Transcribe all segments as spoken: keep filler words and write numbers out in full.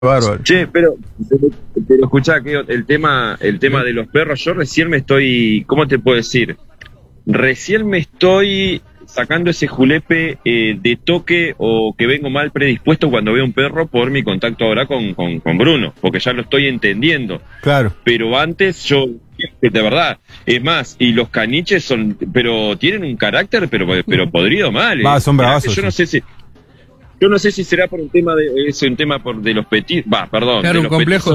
Bárbaro. Che, pero, pero, pero escuchá, que el tema, el tema de los perros, yo recién me estoy, ¿cómo te puedo decir? Recién me estoy sacando ese julepe eh, de toque o que vengo mal predispuesto cuando veo un perro por mi contacto ahora con, con, con Bruno, porque ya lo estoy entendiendo. Claro. Pero antes yo, de verdad, es más, y los caniches son, pero tienen un carácter, pero, pero podrido mal. Va, eh. son bravazos. Yo sí. no sé si... Yo no sé si será por un tema de es un tema por de los petizos, va, perdón, Claro, de un los complejo.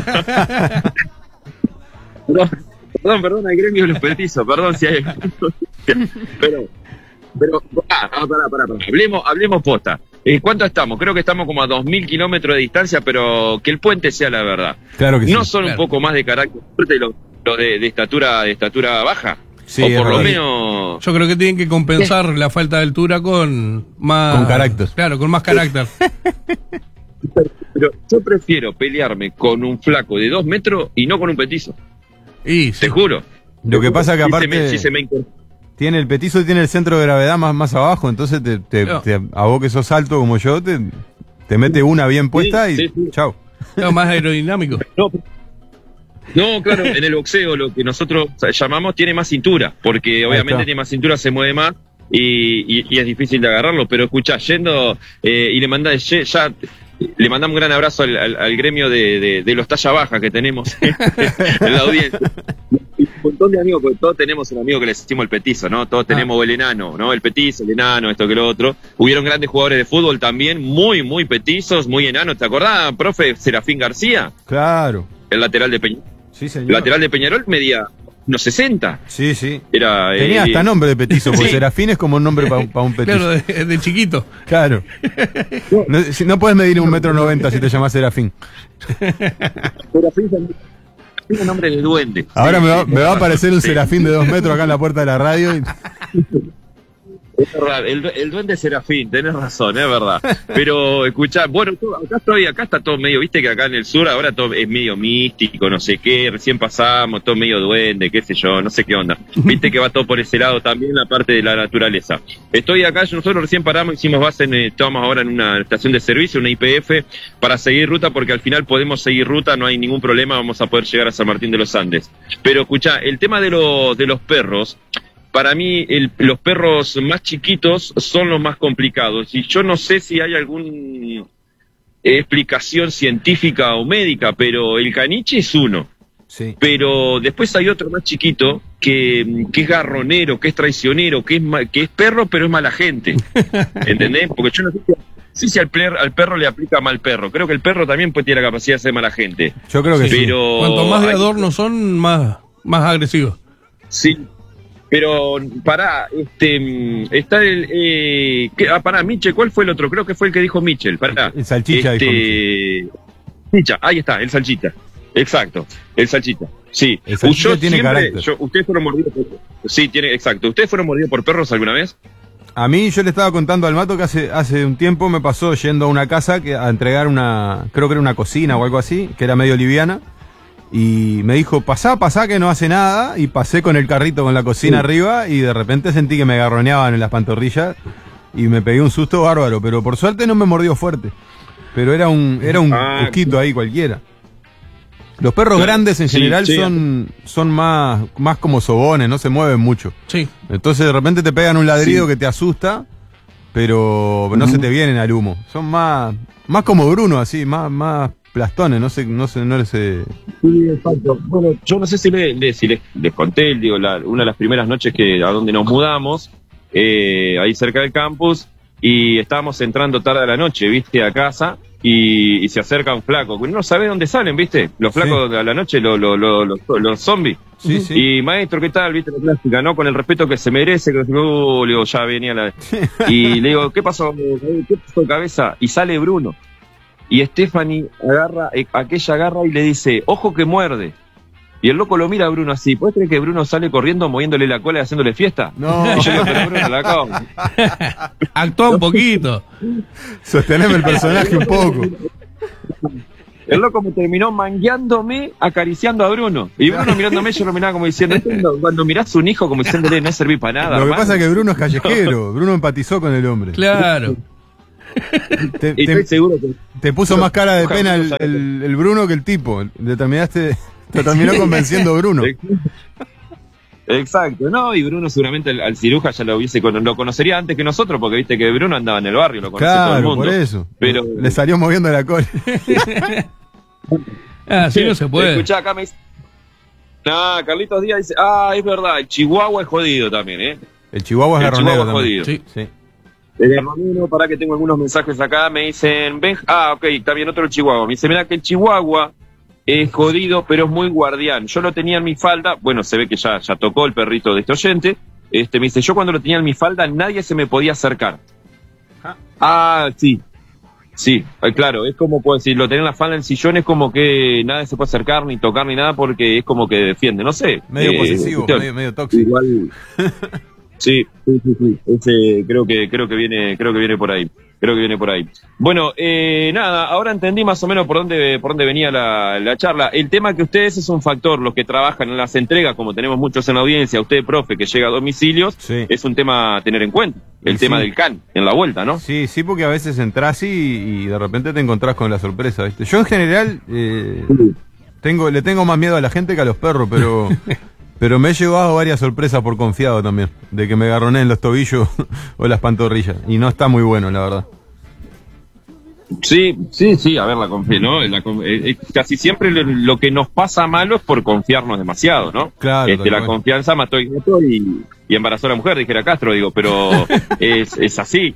perdón, perdón, perdón, al gremio de los petizos, perdón si hay pero pero ah, ah, pará, pará, pará. Hablemos, hablemos posta. Eh, ¿Cuánto estamos? Creo que estamos como a dos mil kilómetros de distancia, pero que el puente sea la verdad. Claro que no sí. son Claro. un poco más de carácter fuerte los, los de, de estatura de estatura baja. Sí, o es por lo verdad. menos Yo creo que tienen que compensar la falta de altura con más... Con carácter. Claro, con más carácter. pero yo prefiero pelearme con un flaco de dos metros y no con un petizo. Y sí. Te juro. Lo que pasa que Si se aparte me- si se me inter- tiene el petizo tiene el centro de gravedad más, más abajo, entonces te, te, Claro. te- a vos que sos alto como yo, te, te mete una bien puesta y sí, sí. chao. Claro, más aerodinámico. No, no, claro, en el boxeo lo que nosotros llamamos tiene más cintura, porque obviamente está. tiene más cintura, se mueve más y, y, y es difícil de agarrarlo, pero escuchá, yendo eh, y le manda ya, ya le mandamos un gran abrazo al, al, al gremio de, de, de los talla baja que tenemos en la audiencia. Y un montón de amigos, porque todos tenemos un amigo que le decimos el petizo, ¿no? Todos tenemos el enano, ¿no? El petizo, el enano, esto que lo otro. Hubieron grandes jugadores de fútbol también, muy, muy petizos, muy enanos. ¿Te acordás, profe? Serafín García, Claro. el lateral de Peñarol. Sí, El señor. lateral de Peñarol medía unos sesenta. Sí, sí. Era, Tenía eh, hasta nombre de petizo, porque sí. Serafín es como un nombre para un petizo. Claro, de, de chiquito. Claro. No, si- no puedes medir un metro noventa si te llamas Serafín. Serafín tiene nombre de duende. Ahora me va, me va a aparecer un Sí. Serafín de dos metros acá en la puerta de la radio. Y... Es verdad, el, el duende Serafín, tenés razón, es verdad. Pero escuchá, bueno, tú- acá estoy, acá está todo medio, viste que acá en el sur ahora todo es medio místico, no sé qué, recién pasamos, todo medio duende, qué sé yo, no sé qué onda. Viste que va todo por ese lado también la parte de la naturaleza. Estoy acá, nosotros recién paramos, hicimos base, en, eh, estamos ahora en una estación de servicio, una I P F, para seguir ruta, porque al final podemos seguir ruta, no hay ningún problema, vamos a poder llegar a San Martín de los Andes. Pero escuchá, el tema de, los de los perros, para mí, el, los perros más chiquitos son los más complicados. Y yo no sé si hay alguna explicación científica o médica, pero el caniche es uno. Sí. Pero después hay otro más chiquito que, que es garronero, que es traicionero, que es, ma- que es perro, pero es mala gente. ¿Entendés? Porque yo no sé si, sí, si al, per- al perro le aplica mal perro. Creo que el perro también pues, tiene la capacidad de ser mala gente. Yo creo que sí. Pero Cuanto más de hay- adorno son, más, más agresivos. Sí, pero pará, este, mm, está el, eh, ¿qué? Ah, pará, Michel, ¿cuál fue el otro? Creo que fue el que dijo Michel, pará. El salchicha dijo este, Salchicha, ahí está, el salchita, exacto, el salchita, sí. El salchicha Yo tiene siempre- carácter. yo- ¿Ustedes fueron mordidos por Sí, tiene, exacto, ¿ustedes fueron mordidos por perros alguna vez? A mí yo le estaba contando al Mato que hace, hace un tiempo me pasó yendo a una casa que, a entregar una, creo que era una cocina o algo así, que era medio liviana. Y me dijo, pasá, pasá, que no hace nada. Y pasé con el carrito con la cocina Sí. arriba y de repente sentí que me garroneaban en las pantorrillas y me pegué un susto bárbaro. Pero por suerte no me mordió fuerte. Pero era un, era un Ah, cusquito ahí cualquiera. Los perros Claro, grandes en sí, general sí. son, son más, más como sobones, no se mueven mucho. Sí. Entonces de repente te pegan un ladrido Sí. que te asusta, pero no Ujú. se te vienen al humo. Son más, más como Bruno, así, más, más plastones, no sé, no sé, no les sé. Sí, exacto. Bueno, yo no sé si, le, le- si les, les conté, digo, la, una de las primeras noches que a donde nos mudamos, eh, ahí cerca del campus, y estábamos entrando tarde a la noche, viste, a casa, y, y se acerca un flaco. Uno no sabe dónde salen, viste, los flacos de a la noche, lo, lo, lo- los, los zombies. Sí, sí. Y maestro, ¿qué tal? Viste la clásica, ¿no? Con el respeto que se merece, que uh, le digo, ya venía la... Y le digo, ¿qué pasó? ¿Qué pasó, cabeza? Y sale Bruno. Y Stephanie agarra, eh, aquella agarra y le dice, ojo que muerde. Y el loco lo mira a Bruno así. ¿Puedes creer que Bruno sale corriendo, moviéndole la cola y haciéndole fiesta? No. Y yo le digo, pero Bruno, la acabo. Actúa un poquito. Sosteneme el personaje un poco. El loco me terminó mangueándome, acariciando a Bruno. Y Bruno mirándome, yo lo miraba como diciendo, "Esto es cuando, cuando mirás a un hijo como diciéndole, no serví para nada. Lo que hermano". pasa es que Bruno es callejero, Bruno empatizó con el hombre. Claro. Te, Y estoy te, seguro que... te puso más cara de pena el, el, el Bruno que el tipo. Le terminaste, te terminó convenciendo Bruno. Exacto, no, y Bruno seguramente al, al ciruja ya lo hubiese con- lo conocería antes que nosotros, porque viste que Bruno andaba en el barrio, lo conoce todo el Claro, mundo. por eso. Pero Le salió moviendo la cola. Ah, sí, no se puede. Escuchá, acá me dice. No, Carlitos Díaz dice, ah, es verdad, el Chihuahua es jodido también, ¿eh? El Chihuahua es El garronero Chihuahua es también. jodido. Sí. Sí. El garronero, para que tengo algunos mensajes acá, me dicen, ven, ah, ok, está bien otro Chihuahua. Me dice, mira que el Chihuahua es jodido, pero es muy guardián. Yo lo tenía en mi falda, bueno, se ve que ya, ya tocó el perrito de este oyente. Este, me dice, yo cuando lo tenía en mi falda, nadie se me podía acercar. Ah. Ah, sí. Sí, eh, claro, es como, puedo decir, lo tener en la falda en el sillón es como que nadie se puede acercar, ni tocar, ni nada, porque es como que defiende, no sé. Medio eh, posesivo, cuestión. medio, medio tóxico. Igual. Sí, sí, sí, sí. Ese, creo que, creo que viene, creo que viene por ahí. Creo que viene por ahí. Bueno, eh, nada, ahora entendí más o menos por dónde, por dónde venía la, la charla. El tema que ustedes es un factor, los que trabajan en las entregas, como tenemos muchos en la audiencia, usted, profe, que llega a domicilios, Sí. es un tema a tener en cuenta. El Y tema sí. del can, en la vuelta, ¿no? Sí, sí, porque a veces entras y, y de repente te encontrás con la sorpresa, ¿viste? Yo en general eh, tengo, le tengo más miedo a la gente que a los perros, pero pero me he llevado varias sorpresas por confiado también, de que me garroneen los tobillos o las pantorrillas, y no está muy bueno, la verdad. Sí, sí, sí, a ver, la confianza, ¿no? La con- eh, eh, casi siempre lo, lo que nos pasa malo es por confiarnos demasiado, ¿no? Claro, Este, tal la cual. confianza mató y mató y, y embarazó a la mujer, dijera Castro, digo, pero es, es así.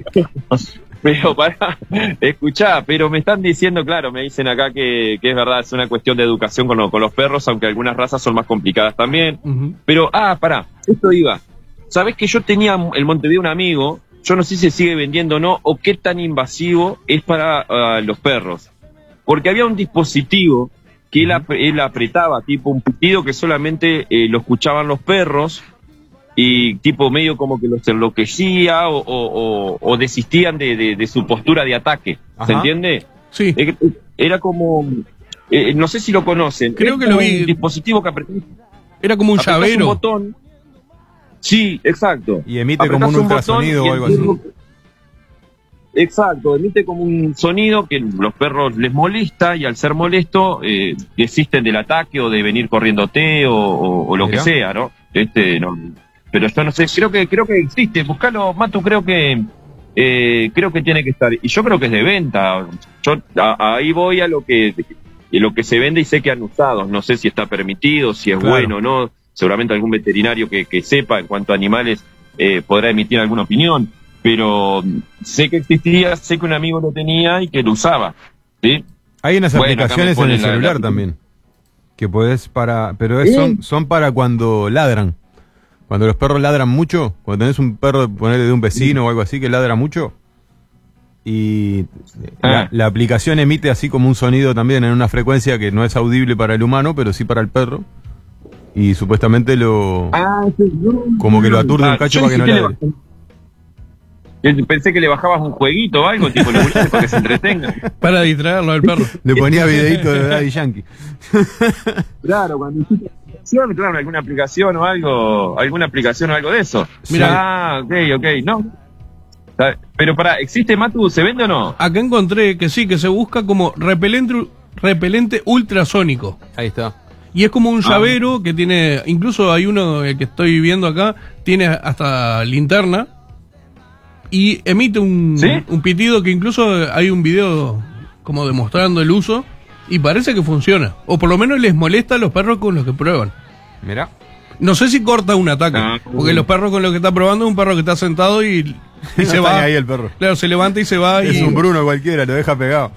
Pero para, escuchá, pero me están diciendo, claro, me dicen acá que, que es verdad, es una cuestión de educación con, lo- con los perros, aunque algunas razas son más complicadas también. Ujú. Pero, ah, pará, esto iba. ¿Sabés que yo tenía en Montevideo un amigo? Yo no sé si se sigue vendiendo o no, o qué tan invasivo es para ah, los perros. Porque había un dispositivo que él, ap- él apretaba, tipo un pitido que solamente eh, lo escuchaban los perros, y tipo medio como que los enloquecía o, o, o- o desistían de, de- de su postura de ataque. ¿Se Ajá. entiende? Sí. Eh, Era como... eh, no sé si lo conocen. Creo Es que lo como vi. Un dispositivo que apretás Era como un apretás llavero. un botón. Sí, exacto. Y emite Apretás como un un botón ultrasonido y o algo el así. perro- Exacto, emite como un sonido que los perros les molesta y al ser molesto eh, desisten del ataque o de venir corriéndote o, o, o lo Mirá. que sea, ¿no? Este, no. Pero yo no sé, creo que creo que existe. Buscalo, Matu, creo que eh, creo que tiene que estar. Y yo creo que es de venta. Yo a- ahí voy a lo que y lo que se vende y sé que han usado. No sé si está permitido, si es Claro. bueno o no. Seguramente algún veterinario que, que sepa en cuanto a animales eh, podrá emitir alguna opinión. Pero sé que existía, sé que un amigo lo tenía y que lo usaba. ¿Sí? Hay unas Bueno, acá aplicaciones me en el ponen la- celular la- también, que podés para, pero es- son, son para cuando ladran. Cuando los perros ladran mucho, cuando tenés un perro, ponerle de un vecino o algo así que ladra mucho, y la, Ah. la aplicación emite así como un sonido también en una frecuencia que no es audible para el humano, pero sí para el perro, y supuestamente lo, Ah, sí, no. como que lo aturde un Ah, cacho yo para que no ni siquiera ladre. le bajé. Yo pensé que le bajabas un jueguito o algo, tipo lo volviste para que se entretenga. Para distraerlo al perro. Le ponía videito de Daddy Yankee. Claro, cuando hiciste la aplicación, claro, alguna aplicación o algo, alguna aplicación o algo de eso. Mira. Ah, ok, ok, no. Está- Pero para, ¿existe Matu? ¿Se vende o no? Acá encontré que sí, que se busca como repelente, repelente ultrasónico. Ahí está. Y es como un Ah. llavero que tiene, incluso hay uno el que estoy viendo acá, tiene hasta linterna y emite un, ¿Sí? un pitido que incluso hay un video como demostrando el uso y parece que funciona. O por lo menos les molesta a los perros con los que prueban. Mirá. No sé si corta un ataque, Ah, porque los perros con los que está probando es un perro que está sentado y, y No se está va. ni ahí el perro. Claro, se levanta y se va. Es y, un Bruno cualquiera, lo deja pegado.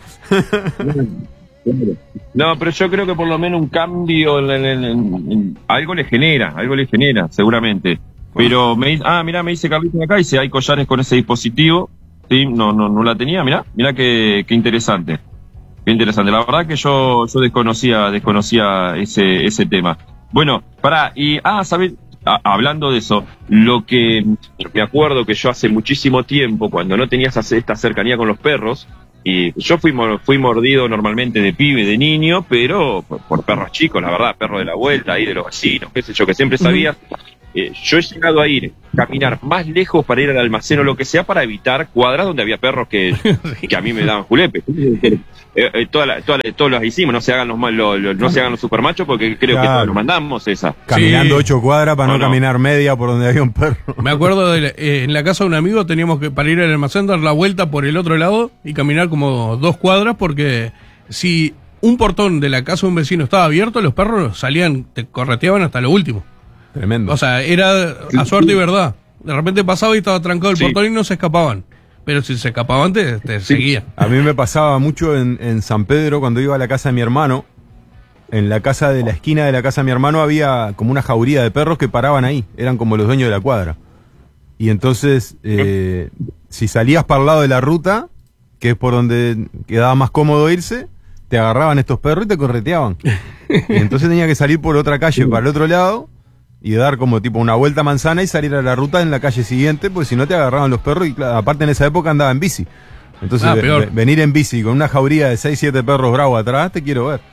No, pero yo creo que por lo menos un cambio en, en- en- en- algo le genera, algo le genera, seguramente. Pero me dice, ah, mira, me dice Carlitos acá, dice, hay collares con ese dispositivo. Sí, no, no, no la tenía, mira, mira qué, qué interesante. Qué interesante. La verdad que yo, yo desconocía, desconocía ese, ese tema. Bueno, pará, y, ah, ¿sabes? A- hablando de eso, lo que me acuerdo que yo hace muchísimo tiempo, cuando no tenía esa, esta cercanía con los perros, y yo fui, mor- fui mordido normalmente de pibe, de niño, pero por, por perros chicos, la verdad, perros de la vuelta, ahí de los vecinos, qué sé yo, que siempre sabía eh, yo he llegado a ir, caminar más lejos para ir al almacén o lo que sea, para evitar cuadras donde había perros que, que a mí me daban julepe. Eh, eh, toda la, toda la, todos las hicimos, no se hagan los, mal- lo- lo- no se hagan los supermachos, porque creo que Claro. todos nos mandamos esa. Caminando Sí. ocho cuadras para no, No, no. caminar media por donde había un perro. Me acuerdo de la- eh, en la casa de un amigo teníamos que para ir al almacén dar la vuelta por el otro lado y caminar como dos cuadras porque si un portón de la casa de un vecino estaba abierto, los perros salían, te correteaban hasta lo último. Tremendo. O sea, era a suerte y verdad. De repente pasaba y estaba trancado el Sí. portón y no se escapaban. Pero si se escapaban te, te seguían. A mí me pasaba mucho en, en San Pedro cuando iba a la casa de mi hermano. En la casa de la esquina de la casa de mi hermano había como una jauría de perros que paraban ahí. Eran como los dueños de la cuadra. Y entonces, eh, si salías para el lado de la ruta, que es por donde quedaba más cómodo irse, te agarraban estos perros y te correteaban. Y entonces tenía que salir por otra calle para el otro lado y dar como tipo una vuelta a manzana y salir a la ruta en la calle siguiente, porque si no te agarraban los perros. Y claro, aparte en esa época andaba en bici. Entonces, Ah, ve- peor. ve- venir en bici con una jauría de seis siete perros bravos atrás, te quiero ver.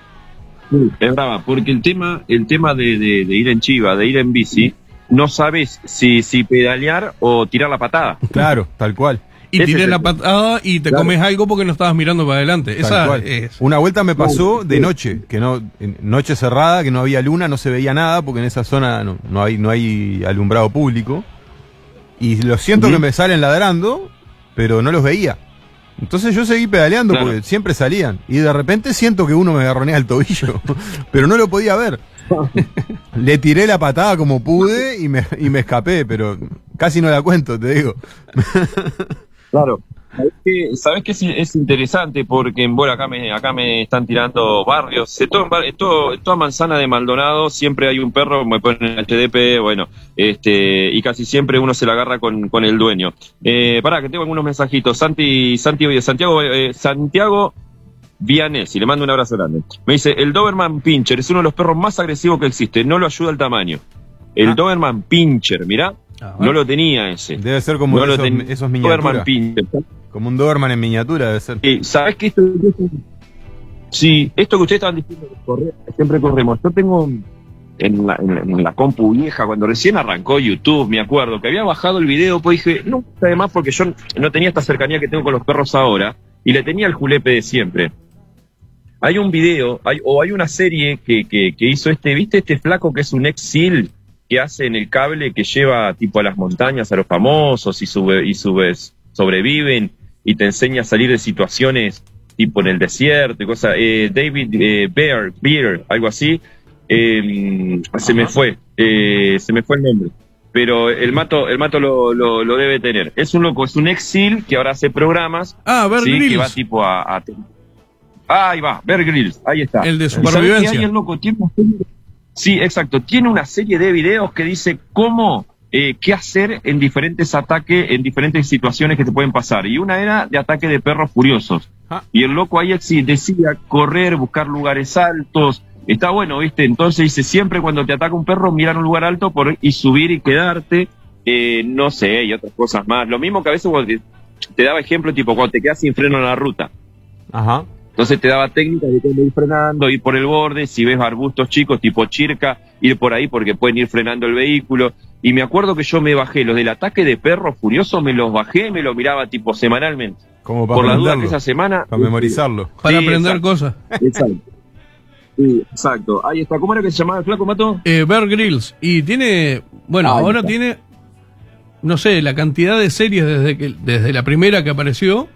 Es brava, porque el tema, el tema de, de, de ir en chiva, de ir en bici, no sabes si, si pedalear o tirar la patada. Claro, tal cual. Y Ese tiré es la el- patada y te Claro. comes algo porque no estabas mirando para adelante. Tal Esa cual. es. Una vuelta me pasó de noche, que no, en noche cerrada, que no había luna, no se veía nada, porque en esa zona no, no hay, no hay alumbrado público. Y lo siento Ujú. que me salen ladrando, pero no los veía. Entonces yo seguí pedaleando, Claro. porque siempre salían. Y de repente siento que uno me agarronea el tobillo, pero no lo podía ver. Le tiré la patada como pude y me, y me escapé, pero casi no la cuento, te digo. Claro. ¿Sabes qué? ¿Sabes qué? Es, es interesante porque, bueno, acá me, acá me están tirando barrios. En todo, en bar- en todo- en toda manzana de Maldonado siempre hay un perro, me ponen H D P, bueno, este, y casi siempre uno se la agarra con, con el dueño. Eh, pará, que tengo algunos mensajitos. Santi, Santi, oye, Santiago, eh, Santiago Vianesi, le mando un abrazo grande. Me dice, el Doberman Pinscher es uno de los perros más agresivos que existe, no lo ayuda el tamaño. El Ah. Doberman Pinscher, mirá, Ah, no lo tenía ese. Debe ser como No lo esos, ten- esos Doberman miniaturas. Pinscher. Como un Doberman en miniatura debe ser. Eh, ¿Sabes que esto, sí, esto que ustedes estaban diciendo, de correr, siempre corremos? Yo tengo en la, en, la, en la compu vieja, cuando recién arrancó YouTube, me acuerdo, que había bajado el video, pues dije, no, además porque yo no tenía esta cercanía que tengo con los perros ahora, y le tenía el julepe de siempre. Hay un video, hay, o hay una serie que, que, que hizo este, ¿viste este flaco que es un ex SEAL que hace en el cable que lleva tipo a las montañas a los famosos y, sube, y subes, sobreviven y te enseña a salir de situaciones tipo en el desierto y cosas? Eh, David eh, Bear, Bear, algo así. Eh, se me fue, eh, se me fue el nombre. Pero el mato, el mato lo, lo, lo debe tener. Es un loco, es un ex SEAL que ahora hace programas. Ah, Bear Sí, que Grylls. va tipo a, a- Ah, ahí va, Bear Grylls, ahí está. El de ¿Y sabés qué supervivencia. hay, el loco? Tiene una serie- Sí, exacto. Tiene una serie de videos que dice cómo, eh, qué hacer en diferentes ataques, en diferentes situaciones que te pueden pasar. Y una era de ataque de perros furiosos. Ah. Y el loco ahí sí, decía correr, buscar lugares altos. Está bueno, ¿viste? Entonces dice, siempre cuando te ataca un perro, mirar un lugar alto por, y subir y quedarte. Eh, no sé, y otras cosas más. Lo mismo que a veces cuando te, te daba ejemplo, tipo cuando te quedas sin freno en la ruta. Ajá. Entonces te daba técnicas de cómo ir frenando, ir por el borde, si ves arbustos chicos tipo chirca, ir por ahí porque pueden ir frenando el vehículo. Y me acuerdo que yo me bajé, los del ataque de perros furiosos me los bajé, me los miraba tipo semanalmente. Como para Por la duda que aprenderlo, esa semana... para memorizarlo. Para Sí, aprender exacto. cosas. Exacto. Sí, exacto. Ahí está. ¿Cómo era que se llamaba el flaco, Mato? Eh, Bear Grylls. Y tiene. Bueno, Ahí ahora está. tiene. No sé, la cantidad de series desde que desde la primera que apareció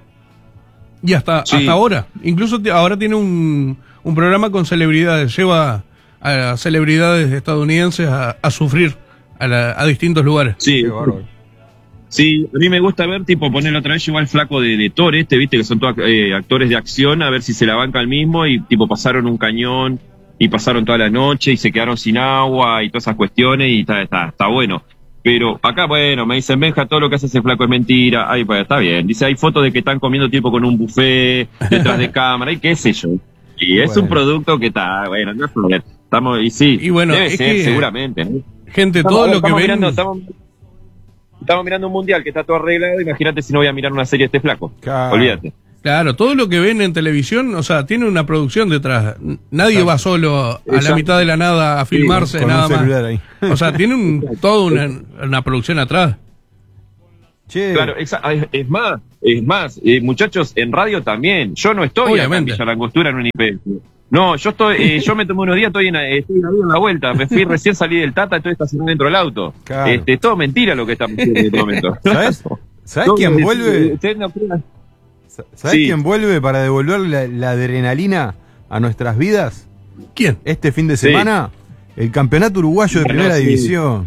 y hasta, Sí. hasta ahora. Incluso t- ahora tiene un, un programa con celebridades. Lleva a celebridades estadounidenses a, a sufrir a, la- a distintos lugares. Sí. Qué bárbaro. Sí, a mí me gusta ver, tipo, ponerlo otra vez, igual flaco de, de Thor, este, viste, que son todos eh, actores de acción, a ver si se la banca el mismo, y tipo, pasaron un cañón, y pasaron toda la noche, y se quedaron sin agua, y todas esas cuestiones, y está, está, está bueno. Pero acá, bueno, me dicen, Benja, todo lo que hace ese flaco es mentira. Ay, pues está bien. Dice, hay fotos de que están comiendo tipo con un buffet, detrás de cámara, y qué sé yo. Y es Bueno. un producto que está, bueno, no es problema. Estamos, y sí, Y bueno, debe es ser, que- seguramente, ¿no? Gente, Estamos- todo lo que estamos ven. mirando, estamos, estamos mirando un mundial que está todo arreglado. Imagínate si no voy a mirar una serie de este flaco. Claro. Olvídate. Claro, todo lo que ven en televisión, o sea, tiene una producción detrás. Nadie claro. va solo a Exacto. la mitad de la nada a filmarse, sí, nada más. Ahí. O sea, tiene un, todo una, una producción atrás. Che. Claro, es más, es más, eh, muchachos, en radio también. Yo no estoy acá en Villa Langostura en un I P S. No, yo estoy, eh, yo me tomé unos días, estoy en, estoy en la vuelta, me fui recién salí del Tata, estoy estacionado dentro del auto. Claro. Este, todo mentira lo que estamos haciendo en este momento. ¿Sabes? ¿Sabes no, quién vuelve? No, ¿Sabes sí. quién vuelve para devolver la, la adrenalina a nuestras vidas? ¿Quién? Este fin de semana, sí. el campeonato uruguayo de primera sí. división.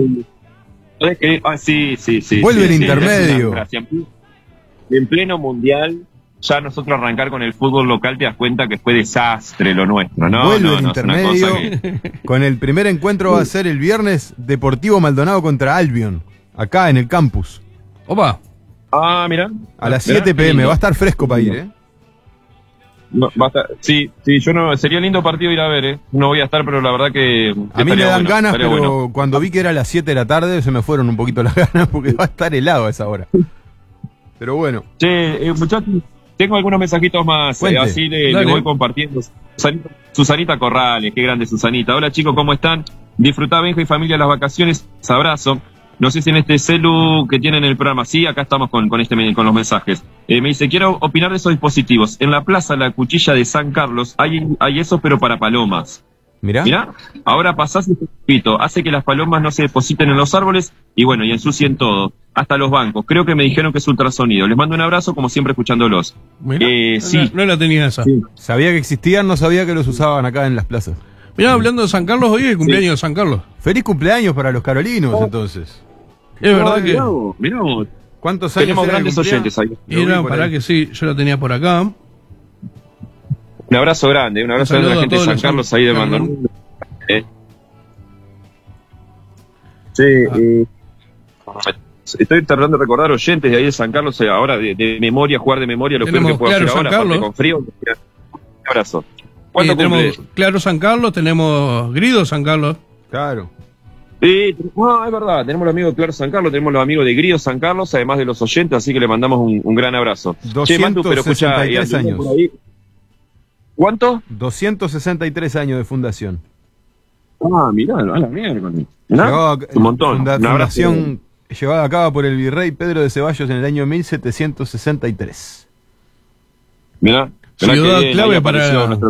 Ah, sí, sí, sí. Vuelve sí, el sí, intermedio. En pleno mundial, ya nosotros arrancar con el fútbol local te das cuenta que fue desastre lo nuestro, ¿no? Vuelve no, el no, intermedio. Que... Con el primer encuentro va a ser el viernes Deportivo Maldonado contra Albion, acá en el campus. Opa. Ah, mira. A las siete pe eme, va a estar fresco para ir, ¿eh? No, va a estar, sí, sí, yo no, sería lindo partido ir a ver, ¿eh? No voy a estar, pero la verdad que... A mí me dan bueno, ganas, pero bueno. Cuando vi que era a las siete de la tarde se me fueron un poquito las ganas porque va a estar helado a esa hora. Pero bueno. Che, eh, muchachos, tengo algunos mensajitos más, eh, así le, le voy compartiendo. Susanita, Susanita Corrales, qué grande Susanita. Hola chicos, ¿cómo están? Disfrutá, Benja y familia, las vacaciones, abrazo. No sé si en este celu que tienen en el programa, sí, acá estamos con, con, este, con los mensajes. Eh, me dice, quiero opinar de esos dispositivos. En la plaza La Cuchilla de San Carlos hay, hay eso, pero para palomas. Mirá. Mirá, ahora pasás y repito, hace que las palomas no se depositen en los árboles y bueno, y ensucien todo, hasta los bancos. Creo que me dijeron que es ultrasonido. Les mando un abrazo, como siempre, escuchándolos. Eh, sí. No, no la tenía esa. Sí. Sabía que existían, no sabía que los usaban acá en las plazas. Mirá, hablando de San Carlos, hoy es el cumpleaños sí. de San Carlos. Feliz cumpleaños para los carolinos, oh. entonces. Es verdad que... Mirá, mirá. ¿Cuántos años tenemos grandes oyentes ahí? Era, para ahí. Que sí, yo la tenía por acá. Un abrazo grande, un abrazo un grande a la gente de San Carlos ahí de Maldonado. Eh. Sí, ah. eh, estoy tratando de recordar oyentes de ahí de San Carlos, eh, ahora de, de memoria, jugar de memoria, lo que puedo claro, hacer San ahora, Carlos. con frío. Un abrazo. ¿Cuánto eh, tenemos Claro San Carlos, tenemos Grido San Carlos. Claro. Sí, no, es verdad, tenemos los amigos de Claro San Carlos, tenemos los amigos de Grido San Carlos, además de los oyentes, así que le mandamos un, un gran abrazo. doscientos sesenta y tres años. ¿Cuánto? doscientos sesenta y tres años de fundación. Ah, mirá, a la mierda. Un montón. Funda, un fundación llevada a cabo por el virrey Pedro de Ceballos en el año mil setecientos sesenta y tres. Mirá. Ciudad que clave para... Nuestro...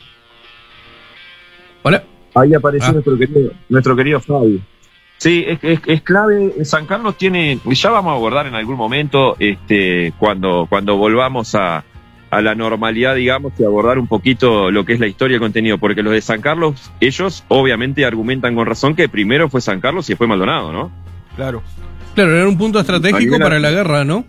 Hola. Ahí apareció ah. nuestro querido nuestro querido Fabio. Sí, es, es, es clave. San Carlos tiene, ya vamos a abordar en algún momento, este, cuando, cuando volvamos a, a la normalidad, digamos, y abordar un poquito lo que es la historia y el contenido, porque los de San Carlos, ellos obviamente argumentan con razón que primero fue San Carlos y después Maldonado, ¿no? Claro. Claro, era un punto estratégico para la guerra, ¿no?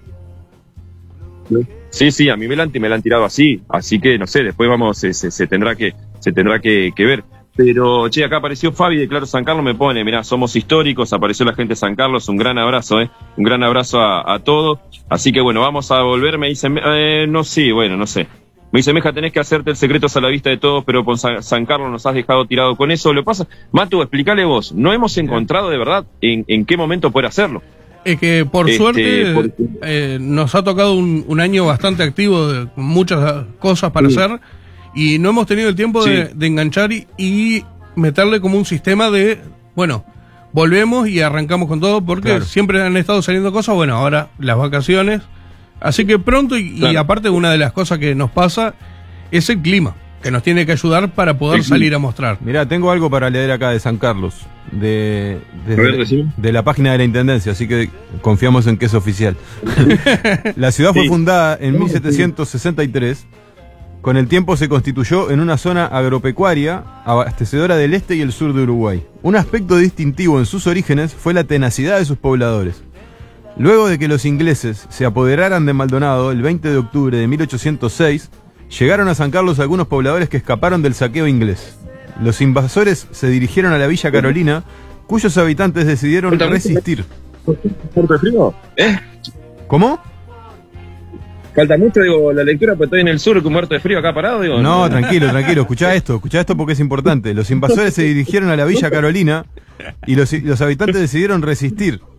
Sí, sí, a mí me la, me la han tirado así, así que no sé, después vamos, se, se, se tendrá que, se tendrá que, que ver. Pero, che, acá apareció Fabi de Claro San Carlos, me pone, mirá, somos históricos, apareció la gente de San Carlos, un gran abrazo, eh, un gran abrazo a, a todos. Así que bueno, vamos a volver, me dicen, eh, no, sí, bueno, no sé. Me dice, Meja, tenés que hacerte el secreto a la vista de todos, pero con San, San Carlos nos has dejado tirado con eso. Lo pasa, Matu, explícale vos, no hemos encontrado de verdad en, en qué momento poder hacerlo. Es que por este, suerte porque... eh, nos ha tocado un, un año bastante activo, de muchas cosas para sí. hacer. Y no hemos tenido el tiempo sí. de, de enganchar y, y meterle como un sistema de, bueno, volvemos y arrancamos con todo, porque claro. siempre han estado saliendo cosas, bueno, ahora las vacaciones. Así que pronto, y, claro. y aparte una de las cosas que nos pasa es el clima, que nos tiene que ayudar para poder sí. salir a mostrar. Mirá, tengo algo para leer acá de San Carlos, de, de, ver, de, de la página de la Intendencia, así que confiamos en que es oficial. La ciudad sí. fue fundada en mil setecientos sesenta y tres. Con el tiempo se constituyó en una zona agropecuaria abastecedora del este y el sur de Uruguay. Un aspecto distintivo en sus orígenes fue la tenacidad de sus pobladores. Luego de que los ingleses se apoderaran de Maldonado el veinte de octubre de mil ochocientos seis, llegaron a San Carlos algunos pobladores que escaparon del saqueo inglés. Los invasores se dirigieron a la Villa Carolina, cuyos habitantes decidieron resistir. ¿Puerto Frío? ¿Eh? ¿Cómo? Falta mucho, digo, la lectura, pues estoy en el sur con muerto de frío acá parado, digo. No, no, tranquilo, tranquilo, escuchá esto, escuchá esto porque es importante. Los invasores se dirigieron a la Villa Carolina y los, los habitantes decidieron resistir.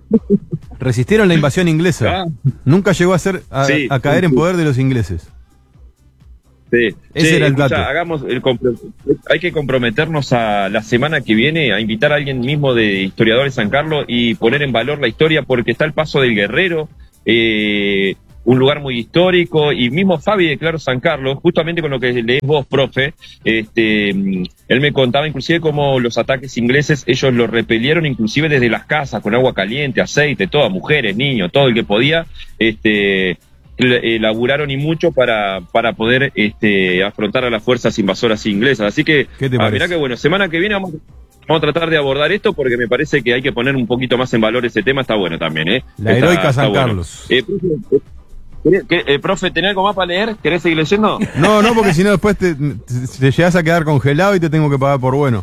Resistieron la invasión inglesa. Ah. Nunca llegó a, ser, a, Sí, a caer sí, en sí. poder de los ingleses. Sí. Ese Che, era el escuchá, dato. hagamos el compro- hay que comprometernos a la semana que viene a invitar a alguien mismo de Historiadores San Carlos y poner en valor la historia, porque está el Paso del Guerrero, eh, un lugar muy histórico, y mismo Fabi de Claro San Carlos, justamente con lo que lees vos, profe, este, él me contaba inclusive cómo los ataques ingleses ellos los repelieron inclusive desde las casas, con agua caliente, aceite, todas, mujeres, niños, todo el que podía, este elaboraron y mucho para, para poder este, afrontar a las fuerzas invasoras inglesas. Así que, ¿Qué te ah, parece? mirá que bueno, semana que viene vamos, vamos a tratar de abordar esto, porque me parece que hay que poner un poquito más en valor ese tema, está bueno también, ¿eh? La Está- heroica está San bueno. Carlos. Eh, profe, eh, ¿querés- qué- eh, profe, ¿tenés algo más para leer? ¿Querés seguir leyendo? No, no, porque si no después te, te, te llegas a quedar congelado y te tengo que pagar por bueno.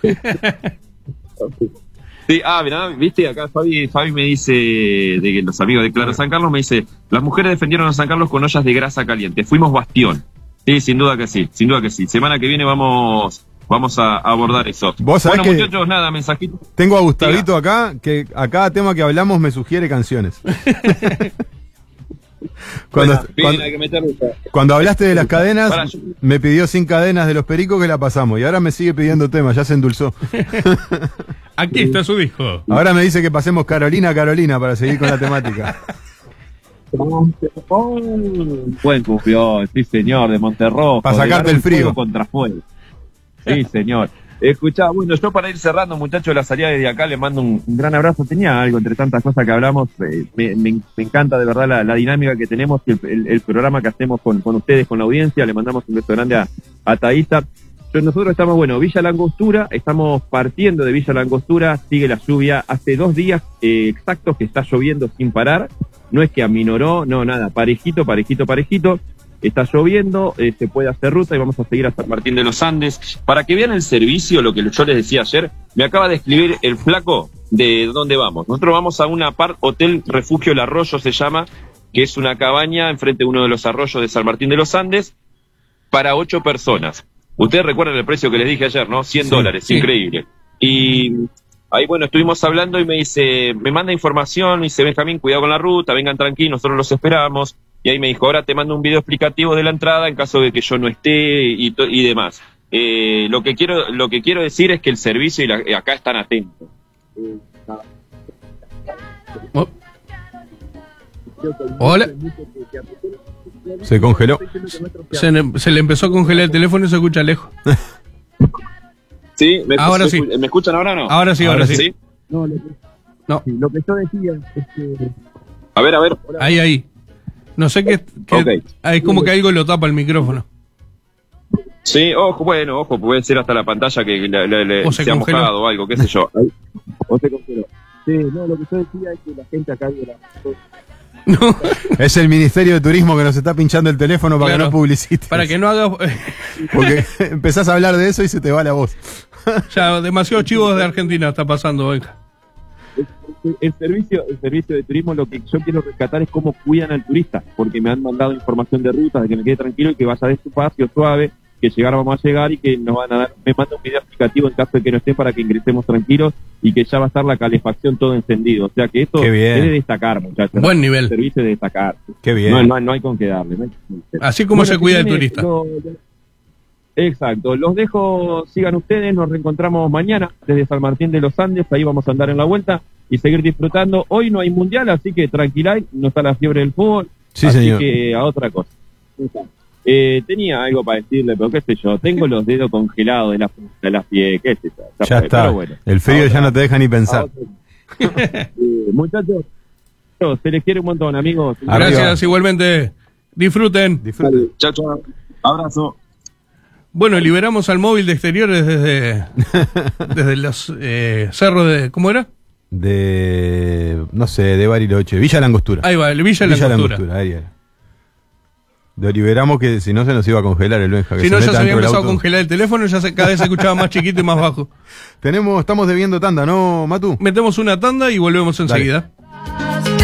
Sí, ah, mirá, viste, acá Fabi, Fabi me dice, de que los amigos de Claro San Carlos, me dice, las mujeres defendieron a San Carlos con ollas de grasa caliente, fuimos bastión. Sí, sin duda que sí, sin duda que sí. Semana que viene vamos, vamos a abordar eso. Vos sabés Bueno, que- muchachos, nada, mensajito. Tengo a Gustavito acá, que a cada tema que hablamos me sugiere canciones. Cuando, Bueno, bien, cuando, hay que meterle esa. cuando hablaste de las cadenas, Pará, yo- me pidió sin cadenas de los pericos que la pasamos. Y ahora me sigue pidiendo temas, ya se endulzó. Aquí está su disco. Ahora me dice que pasemos Carolina, Carolina para seguir con la temática. Buen campeón, sí señor, de Monterrojo. Pa' sacarte de el frío. fuego contra fuego. Sí señor. Escuchá, bueno, yo para ir cerrando, muchachos, la salida de acá, les mando un, un gran abrazo. Tenía algo entre tantas cosas que hablamos. eh, me, me- me encanta de verdad la, la dinámica que tenemos y el, el- el programa que hacemos con, con ustedes, con la audiencia. Le mandamos un beso grande a, a Thaisa. Yo- Nosotros estamos, bueno, Villa Langostura, estamos partiendo de Villa Langostura, sigue la lluvia. Hace dos días eh, exactos que está lloviendo sin parar. No es que aminoró, no, nada, parejito, parejito, parejito. Está lloviendo, eh, se puede hacer ruta y vamos a seguir a San Martín de los Andes. Para que vean el servicio, lo que yo les decía ayer, me acaba de escribir el flaco de dónde vamos. Nosotros vamos a una par, Hotel Refugio El Arroyo se llama, que es una cabaña enfrente de uno de los arroyos de San Martín de los Andes, para ocho personas. Ustedes recuerdan el precio que les dije ayer, ¿no? cien Sí, dólares, sí. increíble. Y ahí, bueno, estuvimos hablando y me dice, me manda información, y dice, Benjamín, cuidado con la ruta, vengan tranquilos, nosotros los esperamos. Y ahí me dijo, ahora te mando un video explicativo de la entrada en caso de que yo no esté y, to- y demás. Eh, lo que quiero lo que quiero decir es que el servicio y, la- y acá están atentos. Oh. Hola. Se congeló. Se le, se le empezó a congelar el teléfono y se escucha lejos. ¿Sí? ¿Me, Ahora me- sí. ¿Me escuchan ahora o no? Ahora sí, ahora, Ahora sí. ¿Sí? No, lo que, No, lo que yo decía es que A ver, a ver. ahí, ahí. No sé qué. qué- Ok. ah, es como que algo lo tapa el micrófono. Sí, ojo, bueno, ojo, puede ser hasta la pantalla que le, le- le- O se se ha congeló. mojado o algo, qué sé yo. o se congeló. Sí, no, lo que yo decía es que la gente acá de la No, Es el Ministerio de Turismo que nos está pinchando el teléfono para Claro. que no publicites. para que no haga. Porque empezás a hablar de eso y se te va la voz. Ya, demasiados chivos de Argentina está pasando, venga. el, el servicio el servicio de turismo, lo que yo quiero rescatar es cómo cuidan al turista, porque me han mandado información de rutas, de que me quede tranquilo y que vaya despacio, suave, que llegar vamos a llegar y que nos van a dar, me manda un video explicativo en caso de que no esté para que ingresemos tranquilos y que ya va a estar la calefacción todo encendido. O sea que esto Qué bien. es de destacar, muchachos. Buen El nivel. servicio es de destacar. Qué bien. No, no, no hay con qué darle. No hay con qué. Así como Bueno, se cuida el tiene- turista. lo- lo- Exacto, los dejo, sigan ustedes, nos reencontramos mañana desde San Martín de los Andes, ahí vamos a andar en la vuelta y seguir disfrutando. Hoy no hay mundial, así que tranquilay, no está la fiebre del fútbol, Sí, así señor. que a otra cosa. Eh, tenía algo para decirle, pero qué sé yo, tengo los dedos congelados de la de las pies, qué sé yo. Ya fue, está. pero bueno. El frío A ya otra- no te deja ni a pensar. otra- Eh, muchachos, se les quiere un montón, amigos. Arriba. Gracias, igualmente. Disfruten. Disfruten. Chao, chao. Abrazo. Bueno, liberamos al móvil de exteriores desde, desde los eh, cerros de. ¿Cómo era? De, no sé, de Bariloche. Villa Langostura. Ahí va, el Villa Villa Langostura. Langostura, ahí era. Lo liberamos que si no se nos iba a congelar el Benja. que Si no, ya meta se había dentro del empezado a auto. congelar el teléfono y ya se, cada vez se escuchaba más chiquito y más bajo. Tenemos, estamos debiendo tanda, ¿no, Matu? Metemos una tanda y volvemos enseguida.